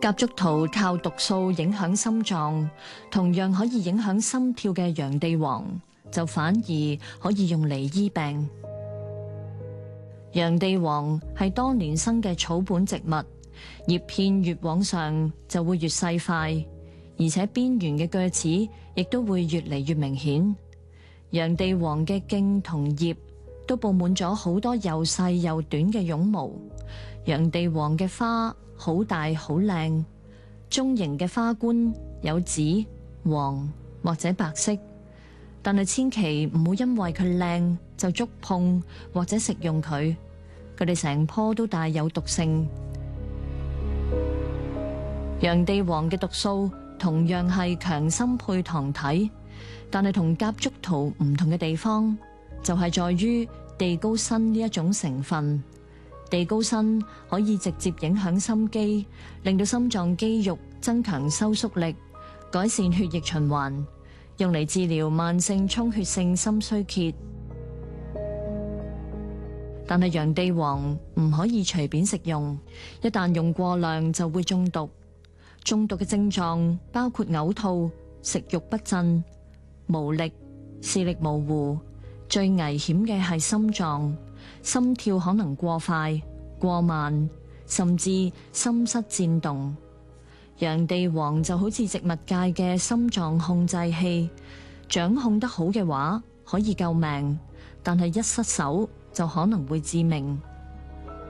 夾竹桃靠毒素影響心臟，同樣可以影響心跳嘅洋地黃，就反而可以用嚟醫病。洋地黃係多年生嘅草本植物，葉片越往上就會越細塊，而且邊緣嘅鋸齒亦都會越嚟越明顯。洋地黃嘅莖同葉都佈滿咗好多又細又短嘅絨毛。洋地黃嘅花好大好靚，中型嘅花冠有紫、黃或者白色，但係千祈唔好因為佢靚就觸碰或者食用佢，佢哋成棵都帶有毒性。洋地黃嘅毒素同樣係強心配糖體，但係同夾竹桃唔同嘅地方就係在於地高辛呢一種成分。地高辛可以直接影響心肌，令到心臟肌肉增強收縮力，改善血液循環，用嚟治療慢性充血性心衰竭。但係洋地黃唔可以隨便食用，一旦用過量就會中毒。中毒嘅症狀包括嘔吐、食慾不振、無力、視力模糊，最危險嘅係心臟，心跳可能過快、過慢，甚至心室顫動。洋地黃就好似植物界嘅心臟控制器，掌控得好嘅話可以救命，但係一失手就可能會致命。